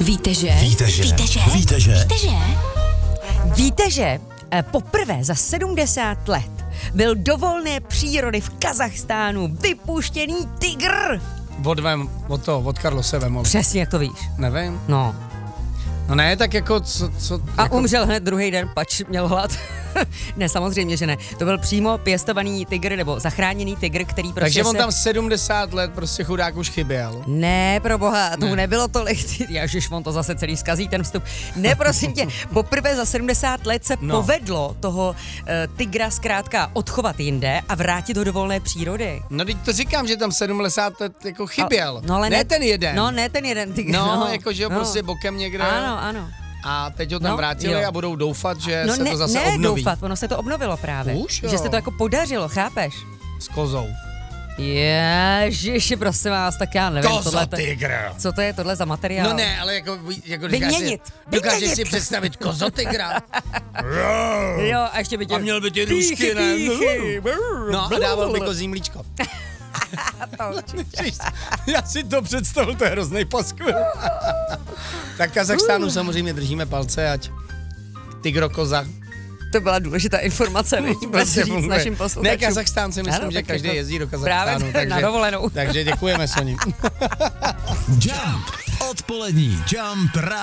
Víte, že? Víte, že poprvé za 70 let byl do volné přírody v Kazachstánu vypuštěný tygr? Od Karlose Vemovi. Přesně, jak to víš. Nevím. No. No ne, tak jako co A jako... umřel hned druhý den, pač měl hlad. Ne, samozřejmě, že ne. To byl přímo pěstovaný tygr, nebo zachráněný tygr, který prostě Takže on tam 70 let prostě chudák už chyběl. Ne, pro boha, tomu nebylo tolik. Ježiš, on to zase celý zkazí, ten vstup. Ne, prosím tě, poprvé za 70 let se povedlo toho tygra zkrátka odchovat jinde a vrátit ho do volné přírody. No teď to říkám, že tam 70 let jako chyběl. Ale ne ten jeden. No, ne ten jeden tygr. No, jakože ho prostě bokem někde. Ano. A teď ho tam vrátili a budou doufat, že se to zase obnoví. obnoví. Doufat, ono se to obnovilo právě. Už, jo. Že se to jako podařilo, chápeš? S kozou. Ježiši, prosím vás, tak já nevím. Kozotygr. Co to je tohle za materiál? No ne, ale jako Vyměnit. si představit kozotygra? Jo, a ještě by tě... A měl by ty růžky, ne? No a dával by kozí mlíčko. Já si to představil, to je hrozný paskvil. Tak Kazachstánu samozřejmě držíme palce, ať tygro-koza. To byla důležitá informace, můžeme si říct našim posluchačům. Ne, Kazachstán si myslím, že každý jezdí do Kazachstánu. Právě na dovolenou. Takže děkujeme, Soni. Jump. Odpolední Jump.